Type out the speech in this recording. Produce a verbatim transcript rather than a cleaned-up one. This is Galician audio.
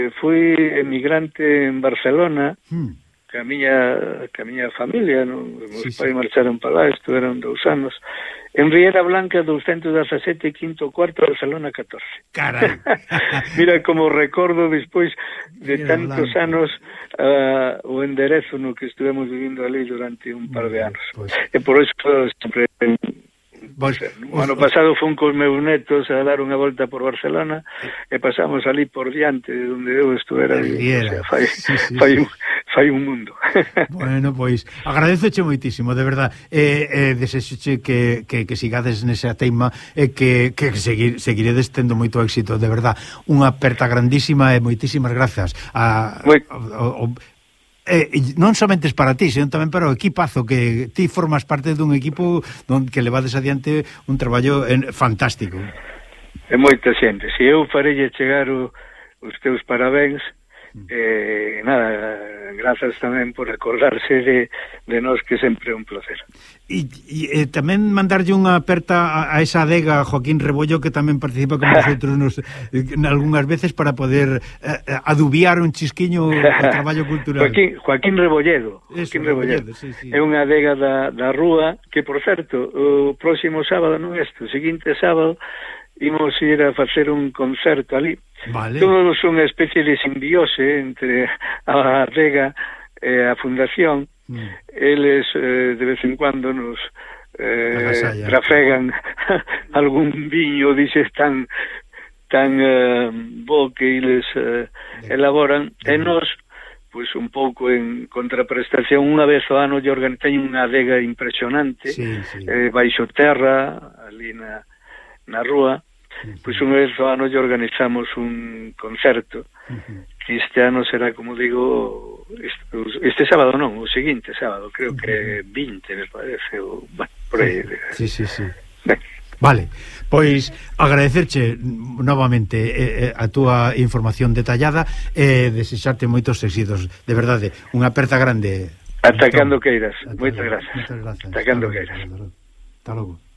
fui emigrante en Barcelona, Hmm. ca miña, ca miña familia, non? Os Sí, pais sí. marcharon para lá, estuveron dous anos. En Riera Blanca, doscientos dezasete, quinto cuarto, Barcelona, catorce. Carai. Mira como recordo despois de Riera tantos Blanca. anos uh, o enderezo no que estuvemos vivindo ali durante un par de Bueno, anos. pues. E por iso sempre... Pues, O ano pasado fun cos meus netos a dar unha volta por Barcelona e pasamos ali por diante de onde eu estuvera. De Riera. O sea, fai, Sí, sí, fai, sí. un, fai un mundo. Bueno, pois, agradeceche moitísimo, de verdad. E eh, desexoche que, que, que sigades nesa teima e que, que seguir, seguiredes tendo moito éxito, de verdad. Unha aperta grandísima e moitísimas grazas a, Moi... a, a, a Eh, non somente para ti, senón tamén para o equipazo, que ti formas parte dun equipo don, que levades adiante un traballo en, fantástico. É moita xente. Se eu farelle chegar o, os teus parabéns, eh, nada, grazas tamén por acordarse de, de nós, que sempre é un placer. E, e, e tamén mandarlle unha aperta a, a esa adega Joaquín Rebollo, que tamén participa con nosotros nos, en algunhas veces para poder eh, adubiar un chisquiño o traballo cultural. Joaquín, Joaquín Rebolledo. Eso, Joaquín Rebolledo. Rebolledo, sí, sí. É unha adega da, da Rúa, que, por certo, o próximo sábado, non este, o seguinte sábado, imos ir a facer un concerto ali. Vale. Todos unha especie de simbiose entre a adega e a fundación. Mm. Eles eh, de vez en cuando nos eh, trafegan algún viño, dices, tan tan eh, bo que eles eh, elaboran, e nos, pois, un pouco en contraprestación, unha vez ao ano lle organizan unha adega impresionante, sí, sí. Eh, baixo terra, ali na, na rúa. Pois unha vez ao ano lle organizamos un concerto, uh-huh. que este ano será, como digo, este, este sábado non, o seguinte sábado, creo uh-huh. que vinte, me parece, ou, bueno, por aí. Sí, sí, sí. Ben. Vale, pois agradecerche novamente eh, eh, a túa información detallada e eh, desexarte moitos éxitos, de verdade, unha aperta grande. Ata cando queiras, moitas grazas. Moitas grazas. Ata cando queiras. Hasta logo.